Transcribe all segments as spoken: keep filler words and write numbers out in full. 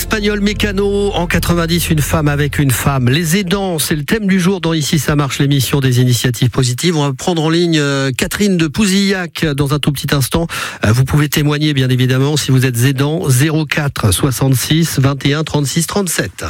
Espagnol Mécano, en quatre-vingt-dix, une femme avec une femme. Les aidants, c'est le thème du jour dans Ici ça marche, l'émission des initiatives positives. On va prendre en ligne Catherine de Pouzillac dans un tout petit instant. Vous pouvez témoigner bien évidemment si vous êtes aidant. zéro quatre soixante-six vingt et un trente-six trente-sept.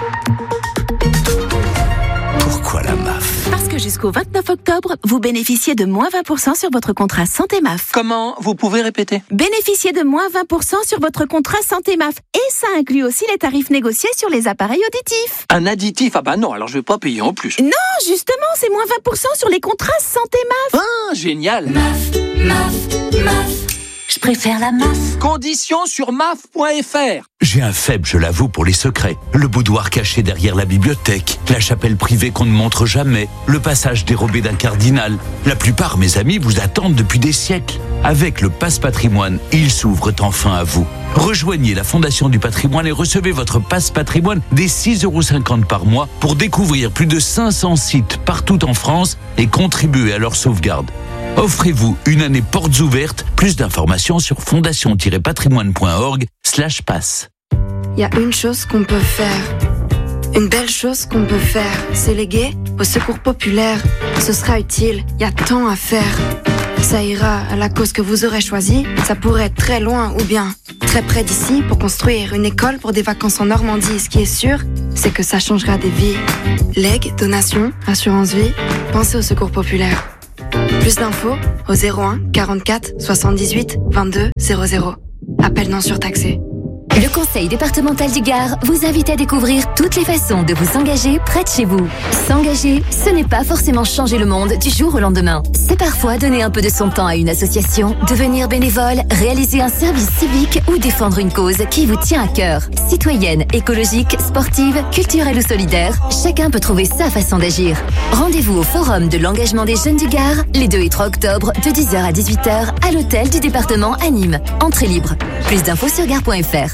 Pourquoi la M A F ? Parce que jusqu'au vingt-neuf octobre, vous bénéficiez de moins vingt pour cent sur votre contrat Santé M A F. Comment ? Vous pouvez répéter ? Bénéficiez de moins vingt pour cent sur votre contrat Santé M A F. Et ça inclut aussi les tarifs négociés sur les appareils auditifs. Un additif ? Ah bah non, alors je vais pas payer en plus. Non, justement, c'est moins vingt pour cent sur les contrats Santé M A F. Ah, génial ! M A F, M A F, M A F. Je préfère la M A F. Conditions sur M A F point F R. J'ai un faible, je l'avoue, pour les secrets. Le boudoir caché derrière la bibliothèque, la chapelle privée qu'on ne montre jamais, le passage dérobé d'un cardinal. La plupart, mes amis, vous attendent depuis des siècles. Avec le Passe Patrimoine, ils s'ouvrent enfin à vous. Rejoignez la Fondation du Patrimoine et recevez votre Passe Patrimoine dès six euros cinquante par mois pour découvrir plus de cinq cents sites partout en France et contribuer à leur sauvegarde. Offrez-vous une année portes ouvertes. Plus d'informations sur fondation-patrimoine.org slash passe. Il y a une chose qu'on peut faire. Une belle chose qu'on peut faire. C'est léguer au secours populaire. Ce sera utile, il y a tant à faire. Ça ira à la cause que vous aurez choisie. Ça pourrait être très loin ou bien très près d'ici pour construire une école pour des vacances en Normandie. Ce qui est sûr, c'est que ça changera des vies. Legs, donations, assurance vie, pensez au secours populaire. Plus d'infos au zéro un quarante-quatre soixante-dix-huit vingt-deux zéro zéro. Appel non surtaxé. Le Conseil départemental du Gard vous invite à découvrir toutes les façons de vous engager près de chez vous. S'engager, ce n'est pas forcément changer le monde du jour au lendemain. C'est parfois donner un peu de son temps à une association, devenir bénévole, réaliser un service civique ou défendre une cause qui vous tient à cœur. Citoyenne, écologique, sportive, culturelle ou solidaire, chacun peut trouver sa façon d'agir. Rendez-vous au Forum de l'engagement des jeunes du Gard, les deux et trois octobre, de dix heures à dix-huit heures, à l'hôtel du département à Nîmes. Entrée libre. Plus d'infos sur gare point F R.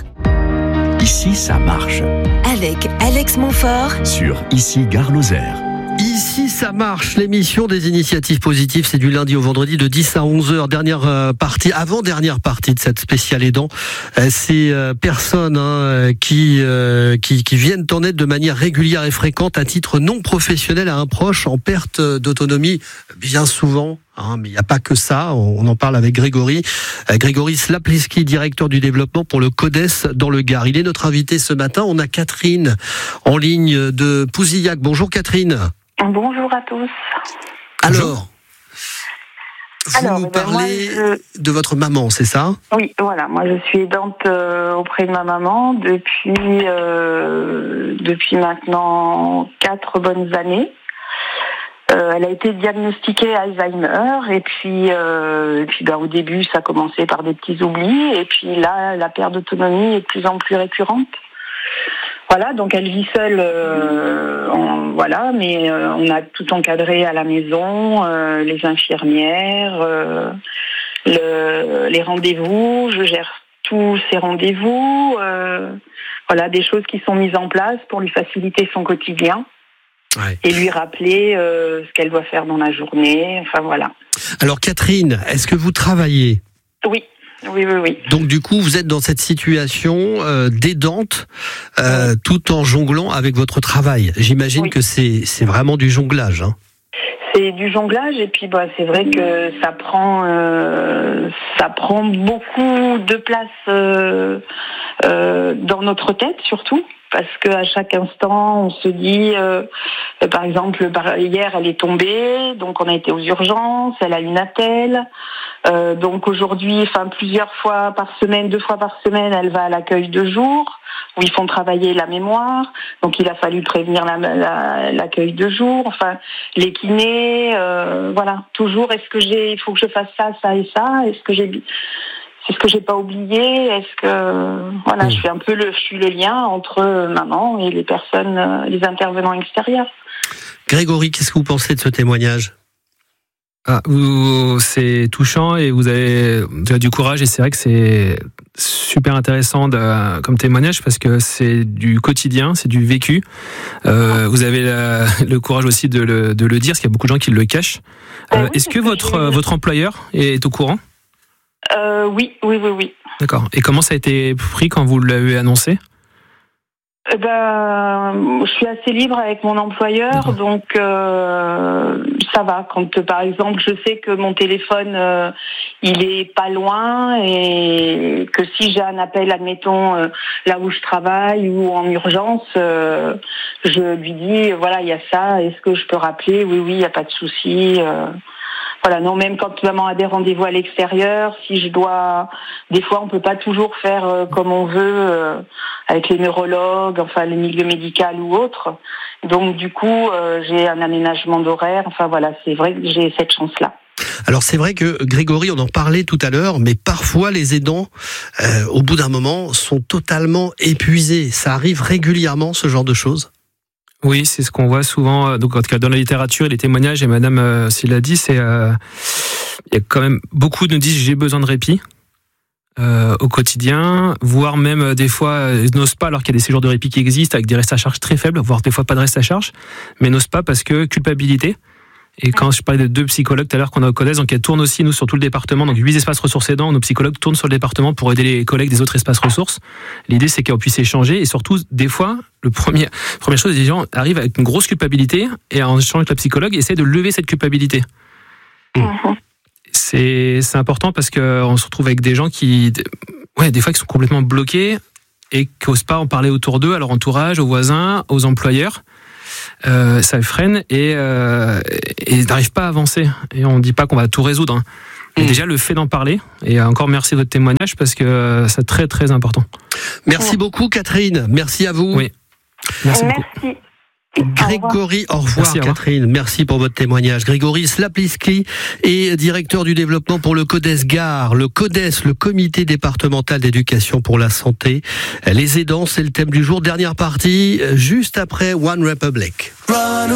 Ici, ça marche. Avec Alex Montfort Sur Ici, Gare Lozère. Ici ça marche, l'émission des initiatives positives, c'est du lundi au vendredi de dix à onze heures. Dernière euh, partie, avant-dernière partie de cette spéciale aidant. Euh, ces euh, personnes hein, qui, euh, qui qui viennent en aide de manière régulière et fréquente à titre non professionnel à un proche en perte d'autonomie, bien souvent. Hein, mais il n'y a pas que ça, on en parle avec Grégory. Euh, Grégory Slapliski, directeur du développement pour le CODES dans le Gard. Il est notre invité ce matin. On a Catherine en ligne de Pouzillac. Bonjour Catherine. Bonjour à tous. Alors, vous Alors, nous eh ben, parlez moi, je... de votre maman, c'est ça ? Oui, voilà. Moi, je suis aidante euh, auprès de ma maman depuis euh, depuis maintenant quatre bonnes années. Euh, elle a été diagnostiquée Alzheimer et puis, euh, et puis ben, au début, ça a commencé par des petits oublis et puis là, la perte d'autonomie est de plus en plus récurrente. Voilà, donc elle vit seule, euh, en, voilà, mais euh, on a tout encadré à la maison, euh, les infirmières, euh, le, les rendez-vous, je gère tous ces rendez-vous, euh, voilà, des choses qui sont mises en place pour lui faciliter son quotidien. Ouais. Et lui rappeler euh, ce qu'elle doit faire dans la journée, enfin voilà. Alors Catherine, est-ce que vous travaillez ? Oui. Oui, oui, oui. Donc du coup, vous êtes dans cette situation euh, d'aidante, euh, oui. tout en jonglant avec votre travail. J'imagine oui. que c'est c'est vraiment du jonglage. Hein. C'est du jonglage et puis bah c'est vrai que ça prend euh, ça prend beaucoup de place euh, euh, dans notre tête surtout. Parce qu'à chaque instant, on se dit, euh, par exemple, hier, elle est tombée, donc on a été aux urgences, elle a une attelle. Euh, donc aujourd'hui, enfin plusieurs fois par semaine, deux fois par semaine, elle va à l'accueil de jour, où ils font travailler la mémoire. Donc il a fallu prévenir la, la, l'accueil de jour, enfin les kinés, euh, voilà. Toujours, est-ce que j'ai, il faut que je fasse ça, ça et ça. Est-ce que j'ai... C'est ce que j'ai pas oublié. Est-ce que voilà, mmh. je suis un peu le, je suis le lien entre maman et les personnes, les intervenants extérieurs. Grégory, qu'est-ce que vous pensez de ce témoignage ? Ah, vous, c'est touchant et vous avez, vous avez du courage et c'est vrai que c'est super intéressant de, comme témoignage parce que c'est du quotidien, c'est du vécu. Euh, vous avez la, le courage aussi de le, de le dire parce qu'il y a beaucoup de gens qui le cachent. Euh, oui, est-ce que votre, votre employeur est au courant ? Euh, oui, oui, oui, oui. D'accord. Et comment ça a été pris quand vous l'avez annoncé ? Eh ben, je suis assez libre avec mon employeur, mmh. donc euh, ça va. Quand, par exemple, je sais que mon téléphone, euh, il est pas loin et que si j'ai un appel, admettons, euh, là où je travaille ou en urgence, euh, je lui dis, voilà, il y a ça, est-ce que je peux rappeler ? Oui, oui, il n'y a pas de souci. Euh, Voilà, non, même quand maman a des rendez-vous à l'extérieur, si je dois, des fois on peut pas toujours faire euh, comme on veut euh, avec les neurologues, enfin le milieu médical ou autre. Donc du coup, euh, j'ai un aménagement d'horaire. Enfin voilà, c'est vrai que j'ai cette chance-là. Alors c'est vrai que Grégory, on en parlait tout à l'heure, mais parfois les aidants, euh, au bout d'un moment, sont totalement épuisés. Ça arrive régulièrement, ce genre de choses ? Oui, c'est ce qu'on voit souvent. Donc, dans la littérature et les témoignages, et Madame euh, s'il l'a dit, c'est euh, il y a quand même beaucoup nous disent j'ai besoin de répit euh, au quotidien, voire même euh, des fois euh, n'osent pas alors qu'il y a des séjours de répit qui existent avec des restes à charge très faibles, voire des fois pas de reste à charge, mais n'osent pas parce que culpabilité. Et quand je parlais de deux psychologues tout à l'heure qu'on a au CODES, donc elles tournent aussi nous sur tout le département, donc huit espaces ressources aidants, nos psychologues tournent sur le département pour aider les collègues des autres espaces ressources. L'idée c'est qu'on puisse échanger et surtout des fois, le premier, première chose, les gens arrivent avec une grosse culpabilité et en échangeant avec la psychologue, essaient de lever cette culpabilité. Mmh. C'est, c'est important parce qu'on se retrouve avec des gens qui, ouais, des fois qui sont complètement bloqués et qui n'osent pas en parler autour d'eux, à leur entourage, aux voisins, aux employeurs. Euh, ça freine et, euh, et ils n'arrivent pas à avancer. Et on ne dit pas qu'on va tout résoudre. Hein. Mais mmh. déjà, le fait d'en parler, et encore merci de votre témoignage parce que c'est très très important. Merci ouais. beaucoup Catherine, merci à vous. Oui. Merci, merci. beaucoup. Grégory, au revoir, Merci, Catherine, merci pour votre témoignage. Grégory Slapliski est directeur du développement pour le CODES Gare, le CODES, le comité départemental d'éducation pour la santé. Les aidants, c'est le thème du jour, dernière partie, juste après One Republic.